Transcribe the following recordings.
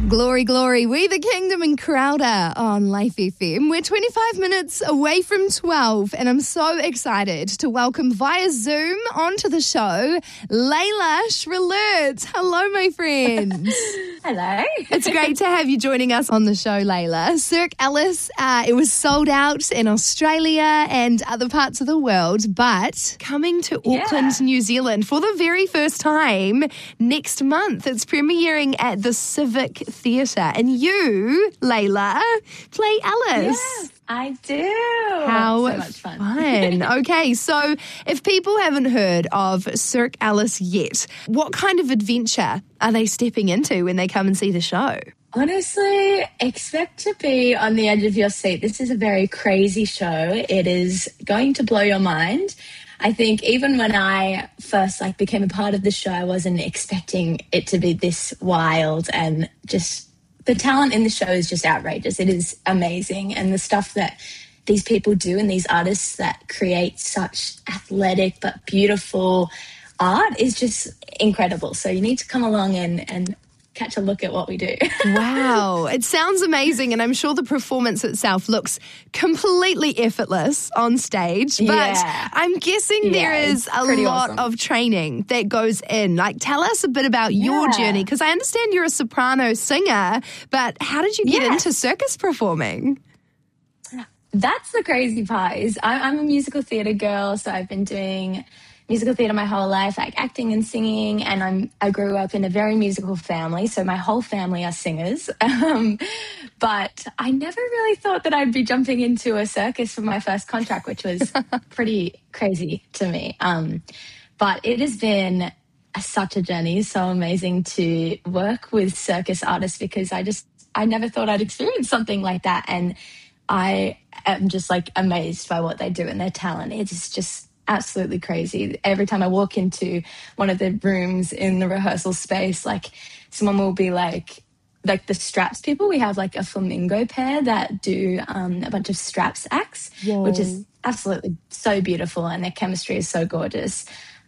Glory, glory. We the Kingdom and Crowder on Life FM. We're 25 minutes away from 12 and I'm so excited to welcome via Zoom onto the show, Layla Schrilert. Hello, my friend. Hello. It's great to have you joining us on the show, Layla. Cirque Alice, it was sold out in Australia and other parts of the world, but coming to Auckland, New Zealand for the very first time next month. It's premiering at the Civic Theatre. And you, Layla, play Alice. Yes, I do. How so much fun. Okay, so if people haven't heard of Cirque Alice yet, what kind of adventure are they stepping into when they come and see the show? Honestly, expect to be on the edge of your seat. This is a very crazy show. It is going to blow your mind. I think even when I first became a part of the show, I wasn't expecting it to be this wild, and just the talent in the show is just outrageous. It is amazing. And the stuff that these people do and these artists that create such athletic but beautiful art is just incredible. So you need to come along and catch a look at what we do. Wow. It sounds amazing, and I'm sure the performance itself looks completely effortless on stage, but I'm guessing there is a lot of training that goes in. Tell us a bit about your journey, because I understand you're a soprano singer, but how did you get into circus performing? That's the crazy part. I'm a musical theatre girl, so I've been doing musical theatre my whole life, acting and singing, and I grew up in a very musical family, so my whole family are singers. But I never really thought that I'd be jumping into a circus for my first contract, which was pretty crazy to me. But it has been such a journey, so amazing to work with circus artists, because I never thought I'd experience something like that, and I am just amazed by what they do and their talent. It's just absolutely crazy. Every time I walk into one of the rooms in the rehearsal space, someone will be like the straps people. We have a flamingo pair that do a bunch of straps acts, which is absolutely so beautiful, and their chemistry is so gorgeous.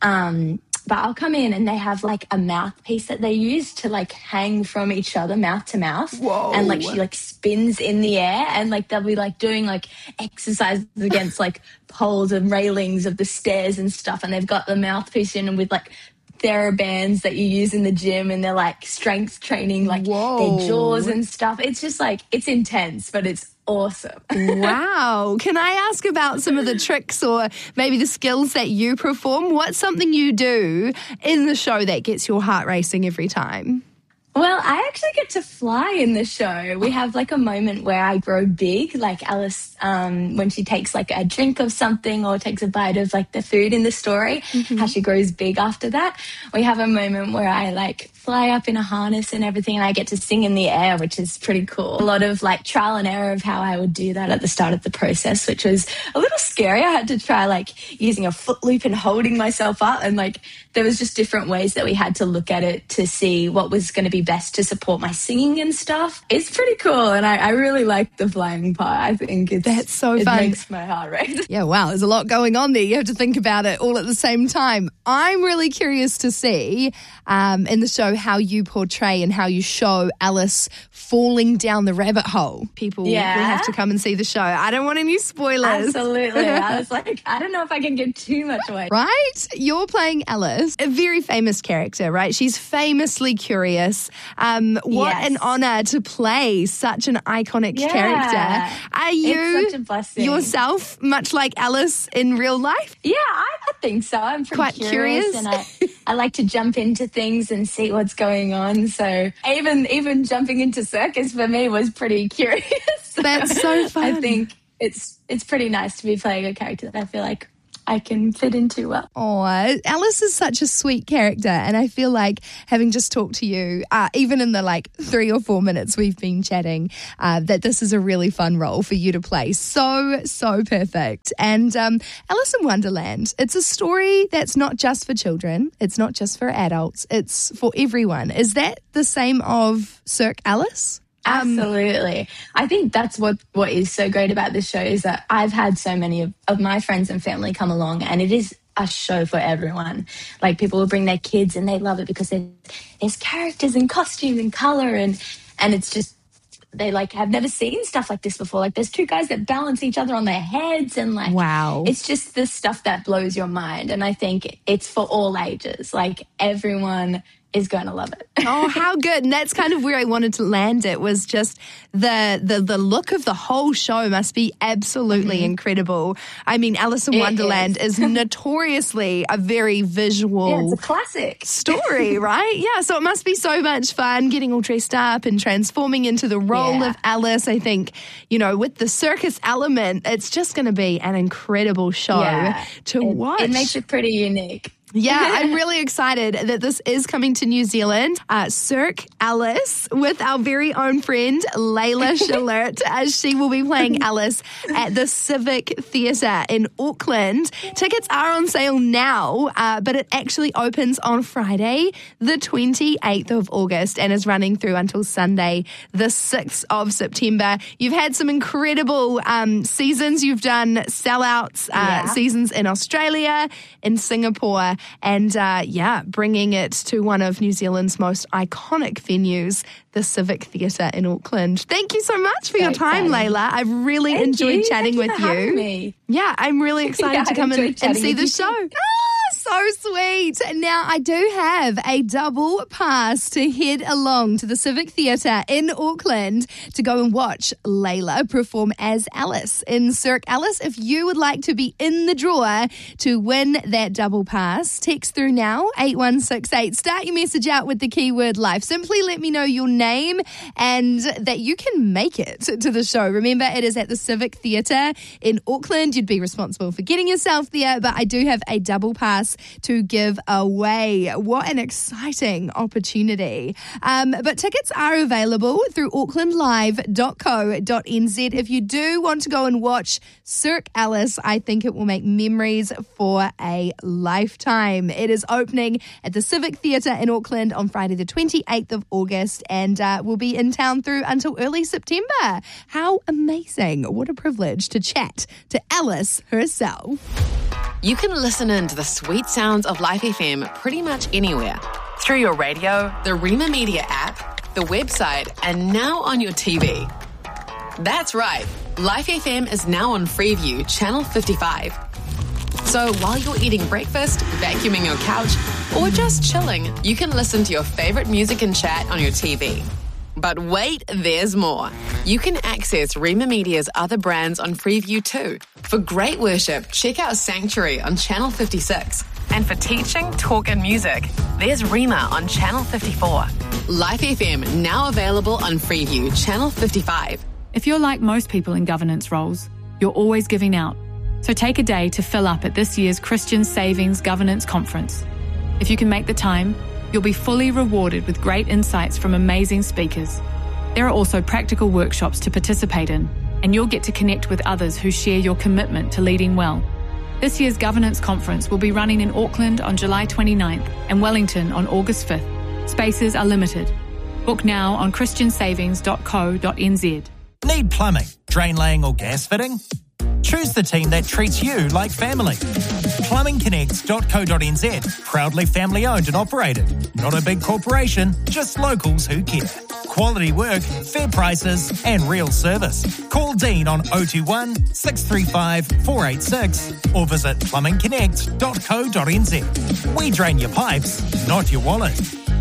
But I'll come in and they have a mouthpiece that they use to hang from each other, mouth to mouth. Whoa. And she spins in the air, and they'll be doing exercises against poles and railings of the stairs and stuff. And they've got the mouthpiece in with TheraBands that you use in the gym, and they're strength training their jaws and stuff. It's just it's intense, but it's awesome. Wow. Can I ask about some of the tricks or maybe the skills that you perform? What's something you do in the show that gets your heart racing every time? Well, I actually get to fly in the show. We have a moment where I grow big, like Alice, when she takes a drink of something or takes a bite of the food in the story, how she grows big after that. We have a moment where I fly up in a harness and everything, and I get to sing in the air, which is pretty cool. A lot of trial and error of how I would do that at the start of the process, which was a little scary. I had to try using a foot loop and holding myself up, and there was just different ways that we had to look at it to see what was going to be best to support my singing and stuff. It's pretty cool, and I really like the flying part. I think that's so fun. It makes my heart race. Yeah, wow, there's a lot going on there. You have to think about it all at the same time. I'm really curious to see in the show how you portray and how you show Alice falling down the rabbit hole. People will have to come and see the show. I don't want any spoilers. Absolutely. I was I don't know if I can give too much away. Right? You're playing Alice, a very famous character, right? She's famously curious. What an honor to play such an iconic character. Are you such a blessing. Yourself much like Alice in real life? Yeah, I think so. I'm pretty quite curious and I like to jump into things and see what's going on. So even jumping into circus for me was pretty curious. That's so fun. I think it's pretty nice to be playing a character that I feel like I can fit into well. Oh, Alice is such a sweet character, and I feel like having just talked to you, even in the 3 or 4 minutes we've been chatting, that this is a really fun role for you to play. So perfect. And Alice in Wonderland, it's a story that's not just for children, it's not just for adults, it's for everyone. Is that the same of Cirque Alice? Absolutely. I think that's what is so great about this show is that I've had so many of my friends and family come along, and it is a show for everyone. People will bring their kids and they love it because there's characters and costumes and colour, and And it's just, they like have never seen stuff like this before. Like there's two guys that balance each other on their heads, and like, wow, it's just the stuff that blows your mind. And I think it's for all ages. Like everyone is going to love it. Oh, how good. And that's kind of where I wanted to land it, was just the look of the whole show must be absolutely incredible. I mean, Alice in Wonderland is notoriously a very visual yeah, it's a classic story, right? Yeah, so it must be so much fun getting all dressed up and transforming into the role of Alice. I think, you know, with the circus element, it's just going to be an incredible show to watch. It makes it pretty unique. Yeah, I'm really excited that this is coming to New Zealand. Cirque Alice with our very own friend Layla Shalert, as she will be playing Alice at the Civic Theatre in Auckland. Tickets are on sale now, but it actually opens on Friday, the 28th of August, and is running through until Sunday, the 6th of September. You've had some incredible seasons. You've done sellouts seasons in Australia, in Singapore, and bringing it to one of New Zealand's most iconic venues, the Civic Theatre in Auckland. Thank you so much for your time, Layla. I've really enjoyed chatting with you. Me. Yeah, I'm really excited to come in and see the show. So sweet. Now, I do have a double pass to head along to the Civic Theatre in Auckland to go and watch Layla perform as Alice in Cirque Alice. If you would like to be in the draw to win that double pass, text through now, 8168. Start your message out with the keyword life. Simply let me know your name and that you can make it to the show. Remember, it is at the Civic Theatre in Auckland. You'd be responsible for getting yourself there, but I do have a double pass to give away. What an exciting opportunity. But tickets are available through aucklandlive.co.nz. If you do want to go and watch Cirque Alice, I think it will make memories for a lifetime. It is opening at the Civic Theatre in Auckland on Friday the 28th of August, and will be in town through until early September. How amazing. What a privilege to chat to Alice herself. You can listen in to the sweet sounds of Life FM pretty much anywhere. Through your radio, the Rima Media app, the website, and now on your TV. That's right. Life FM is now on Freeview, Channel 55. So while you're eating breakfast, vacuuming your couch, or just chilling, you can listen to your favourite music and chat on your TV. But wait, there's more. You can access Rima Media's other brands on Freeview too. For great worship, check out Sanctuary on Channel 56. And for teaching, talk and music, there's Rima on Channel 54. Life FM now available on Freeview, Channel 55. If you're like most people in governance roles, you're always giving out. So take a day to fill up at this year's Christian Savings Governance Conference. If you can make the time, you'll be fully rewarded with great insights from amazing speakers. There are also practical workshops to participate in, and you'll get to connect with others who share your commitment to leading well. This year's Governance Conference will be running in Auckland on July 29th and Wellington on August 5th. Spaces are limited. Book now on christiansavings.co.nz. Need plumbing, drain laying or gas fitting? Choose the team that treats you like family. Plumbingconnects.co.nz. Proudly family owned and operated. Not a big corporation, just locals who care. Quality work, fair prices and real service. Call Dean on 021 635 486 or visit plumbingconnects.co.nz. We drain your pipes, not your wallet.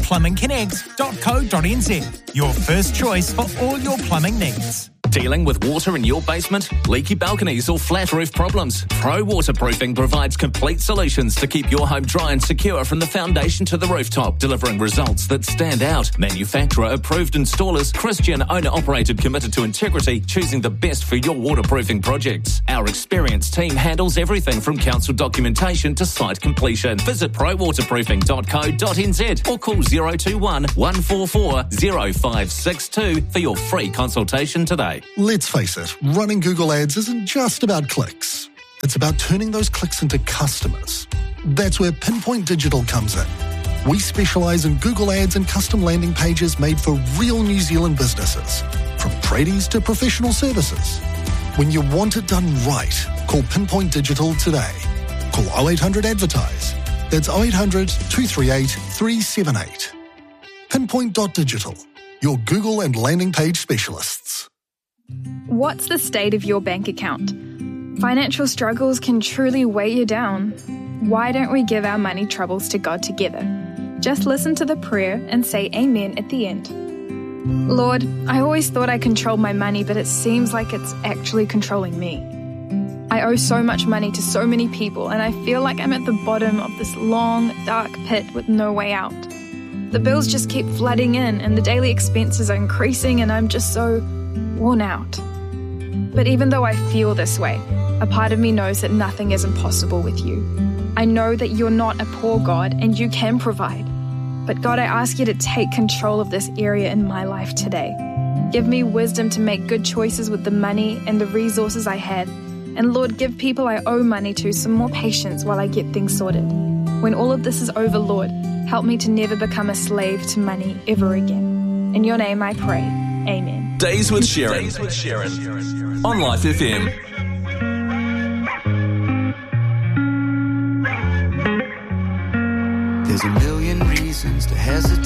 plumbingconnects.co.nz. Your first choice for all your plumbing needs. Dealing with water in your basement, leaky balconies or flat roof problems? Pro Waterproofing provides complete solutions to keep your home dry and secure from the foundation to the rooftop, delivering results that stand out. Manufacturer approved installers, Christian owner operated, committed to integrity, choosing the best for your waterproofing projects. Our experienced team handles everything from council documentation to site completion. Visit prowaterproofing.co.nz or call 021 144 0562 for your free consultation today. Let's face it, running Google Ads isn't just about clicks. It's about turning those clicks into customers. That's where Pinpoint Digital comes in. We specialise in Google Ads and custom landing pages made for real New Zealand businesses, from tradies to professional services. When you want it done right, call Pinpoint Digital today. Call 0800 Advertise. That's 0800 238 378. Pinpoint.digital. your Google and landing page specialists. What's the state of your bank account? Financial struggles can truly weigh you down. Why don't we give our money troubles to God together? Just listen to the prayer and say amen at the end. Lord, I always thought I controlled my money, but it seems like it's actually controlling me. I owe so much money to so many people, and I feel like I'm at the bottom of this long, dark pit with no way out. The bills just keep flooding in, and the daily expenses are increasing, and I'm just so worn out. But even though I feel this way, a part of me knows that nothing is impossible with you. I know that you're not a poor God, and you can provide. But God, I ask you to take control of this area in my life today. Give me wisdom to make good choices with the money and the resources I have. And Lord, give people I owe money to some more patience while I get things sorted. When all of this is over, Lord, help me to never become a slave to money ever again. In your name I pray. Amen. Days with Sharon. On Life FM. There's a million reasons to hesitate.